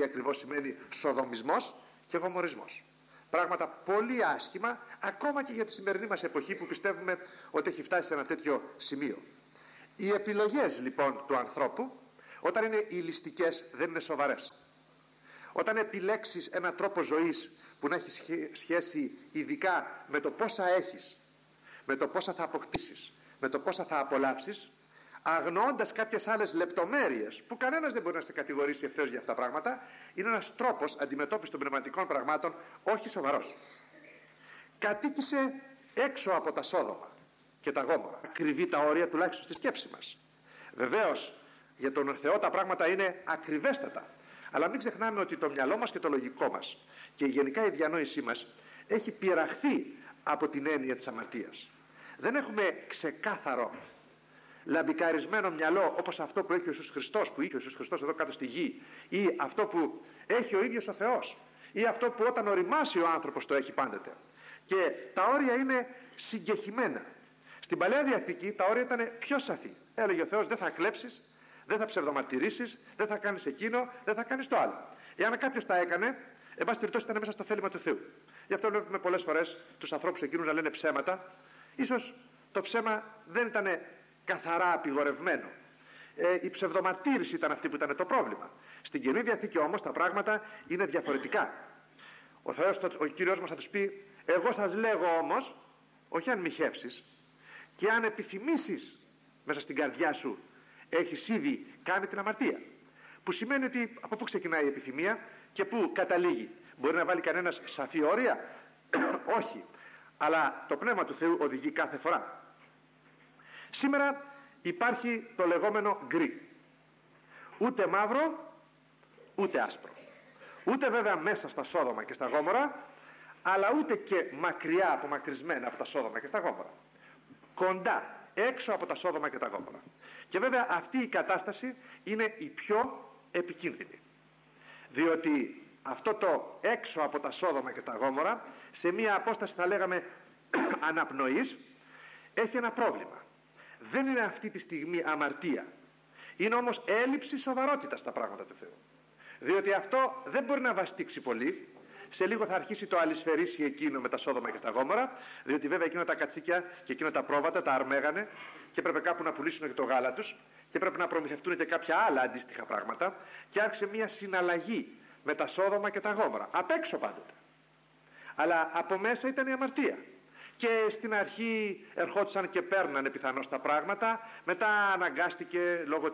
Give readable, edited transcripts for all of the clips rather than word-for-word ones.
ακριβώς σημαίνει σοδομισμός και γομορισμός. Πράγματα πολύ άσχημα, ακόμα και για τη σημερινή μας εποχή που πιστεύουμε ότι έχει φτάσει σε ένα τέτοιο σημείο. Οι επιλογές λοιπόν του ανθρώπου, όταν είναι υλιστικές, δεν είναι σοβαρές. Όταν επιλέξεις έναν τρόπο ζωής που να έχει σχέση ειδικά με το πόσα έχεις, με το πόσα θα αποκτήσεις, με το πόσα θα απολαύσεις, αγνοώντας κάποιες άλλες λεπτομέρειες που κανένας δεν μπορεί να σε κατηγορήσει ευθέως για αυτά τα πράγματα, είναι ένας τρόπος αντιμετώπισης των πνευματικών πραγμάτων όχι σοβαρός. Κατοίκησε έξω από τα Σόδομα και τα Γόμορα. Ακριβεί τα όρια τουλάχιστον στη σκέψη μας. Βεβαίως για τον Θεό τα πράγματα είναι ακριβέστατα, αλλά μην ξεχνάμε ότι το μυαλό μας και το λογικό μας και γενικά η διανόησή μας έχει πειραχθεί από την έννοια της αμαρτίας. Δεν έχουμε ξεκάθαρο λαμπικαρισμένο μυαλό όπως αυτό που έχει ο Ιησούς Χριστός, που είχε ο Ιησούς Χριστός εδώ κάτω στη γη, ή αυτό που έχει ο ίδιος ο Θεός, ή αυτό που όταν οριμάσει ο άνθρωπος το έχει πάντοτε. Και τα όρια είναι συγκεχημένα. Στην Παλαιά Διαθήκη τα όρια ήταν πιο σαφή. Έλεγε ο Θεός: δεν θα κλέψεις, δεν θα ψευδομαρτυρήσεις, δεν θα κάνεις εκείνο, δεν θα κάνεις το άλλο. Εάν κάποιος τα έκανε, εν πάση περιπτώσει ήταν μέσα στο θέλημα του Θεού. Γι' αυτό βλέπουμε πολλές φορές τους ανθρώπους εκείνους να λένε ψέματα. Ίσως το ψέμα δεν ήταν καθαρά απειγορευμένο. Η ψευδομαρτύρηση ήταν αυτή που ήταν το πρόβλημα. Στην Καινή Διαθήκη όμως τα πράγματα είναι διαφορετικά. Ο Θεός, ο Κύριος μας θα τους πει: εγώ σας λέγω όμως, όχι αν μοιχεύσεις, και αν επιθυμήσεις μέσα στην καρδιά σου, έχεις ήδη κάνει την αμαρτία. Που σημαίνει ότι από πού ξεκινάει η επιθυμία και πού καταλήγει. Μπορεί να βάλει κανένας σαφή όρια? Όχι. Αλλά το Πνεύμα του Θεού οδηγεί κάθε φορά. Σήμερα υπάρχει το λεγόμενο γκρι. Ούτε μαύρο, ούτε άσπρο. Ούτε βέβαια μέσα στα Σόδομα και στα Γόμορα, αλλά ούτε και μακριά, απομακρυσμένα από τα Σόδομα και στα Γόμορα. Κοντά, έξω από τα Σόδομα και τα Γόμορα. Και βέβαια αυτή η κατάσταση είναι η πιο επικίνδυνη. Διότι αυτό το έξω από τα Σόδομα και τα Γόμορα, σε μία απόσταση θα λέγαμε αναπνοής, έχει ένα πρόβλημα. Δεν είναι αυτή τη στιγμή αμαρτία. Είναι όμως έλλειψη σοβαρότητας στα πράγματα του Θεού. Διότι αυτό δεν μπορεί να βαστίξει πολύ. Σε λίγο θα αρχίσει το αλυσφαιρίσι εκείνο με τα Σόδομα και στα Γόμορα, διότι βέβαια εκείνα τα κατσίκια και εκείνα τα πρόβατα τα αρμέγανε και έπρεπε κάπου να πουλήσουν και το γάλα τους και έπρεπε να προμηθευτούν και κάποια άλλα αντίστοιχα πράγματα, και άρχισε μια συναλλαγή με τα Σόδομα και τα Γόμορα. Απ' έξω πάντοτε. Αλλά από μέσα ήταν η αμαρτία. Και στην αρχή ερχόντουσαν και παίρνανε πιθανώς τα πράγματα, μετά αναγκάστηκε λόγω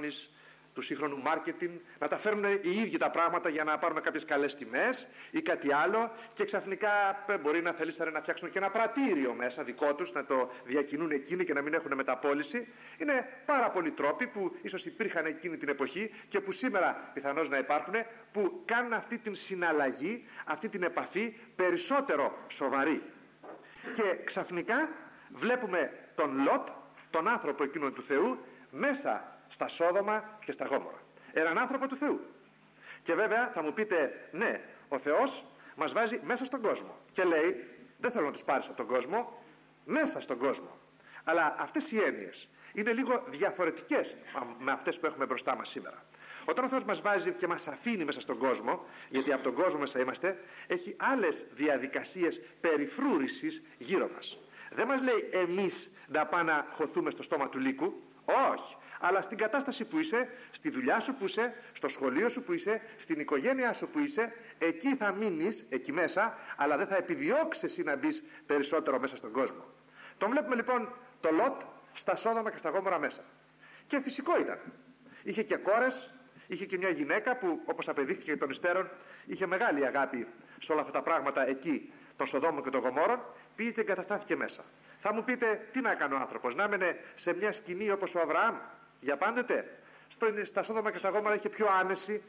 του σύγχρονου μάρκετινγκ να τα φέρουν οι ίδιοι τα πράγματα για να πάρουν κάποιες καλές τιμές ή κάτι άλλο, και ξαφνικά μπορεί να θελήσανε να φτιάξουν και ένα πρατήριο μέσα δικό τους, να το διακινούν εκείνοι και να μην έχουν μεταπώληση. Είναι πάρα πολλοί τρόποι που ίσως υπήρχαν εκείνη την εποχή και που σήμερα πιθανώς να υπάρχουν, που κάνουν αυτή την συναλλαγή, αυτή την επαφή περισσότερο σοβαρή. Και ξαφνικά βλέπουμε τον Λότ, τον άνθρωπο εκείνον του Θεού, μέσα στα Σόδομα και στα Γόμορα. Έναν άνθρωπο του Θεού. Και βέβαια θα μου πείτε, ναι, ο Θεός μας βάζει μέσα στον κόσμο και λέει: δεν θέλω να τους πάρεις από τον κόσμο, μέσα στον κόσμο. Αλλά αυτές οι έννοιες είναι λίγο διαφορετικές με αυτές που έχουμε μπροστά μας σήμερα. Όταν ο Θεός μας βάζει και μας αφήνει μέσα στον κόσμο, γιατί από τον κόσμο μέσα είμαστε, έχει άλλες διαδικασίες περιφρούρησης γύρω μας. Δεν μας λέει εμείς να πάμε να χωθούμε στο στόμα του λύκου. Όχι. Αλλά στην κατάσταση που είσαι, στη δουλειά σου που είσαι, στο σχολείο σου που είσαι, στην οικογένειά σου που είσαι, εκεί θα μείνεις, εκεί μέσα, αλλά δεν θα επιδιώξεις εσύ να μπεις περισσότερο μέσα στον κόσμο. Τον βλέπουμε λοιπόν το Λότ στα Σόδομα και στα Γόμορα μέσα. Και φυσικό ήταν. Είχε και κόρες, είχε και μια γυναίκα που, όπως απεδείχθηκε των υστέρων, είχε μεγάλη αγάπη σε όλα αυτά τα πράγματα εκεί των Σοδόμων και των Γομόρων. Πήγε και εγκαταστάθηκε μέσα. Θα μου πείτε, τι να έκανε ο άνθρωπος, να έμενε σε μια σκηνή όπως ο Αβραάμ για πάντοτε? Στα Σόδομα και στα Γόμορα είχε πιο άνεση,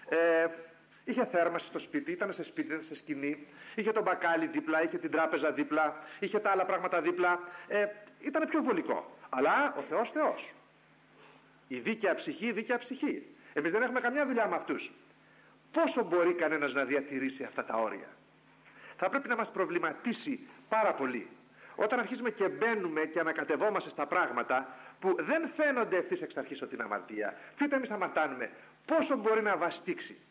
είχε θέρμαση στο σπίτι, ήταν σε σπίτι, ήταν σε σκηνή, είχε τον μπακάλι δίπλα, είχε την τράπεζα δίπλα, είχε τα άλλα πράγματα δίπλα, ήταν πιο βολικό. Αλλά ο Θεός Θεός. Η δίκαια ψυχή, η δίκαια ψυχή. Εμείς δεν έχουμε καμιά δουλειά με αυτούς. Πόσο μπορεί κανένας να διατηρήσει αυτά τα όρια? Θα πρέπει να μας προβληματίσει πάρα πολύ όταν αρχίζουμε και μπαίνουμε και ανακατευόμαστε στα πράγματα που δεν φαίνονται ευθύς εξ αρχής ότι είναι αμαρτία. Και ούτε εμείς αμαρτάνουμε. Πόσο μπορεί να βαστίξει?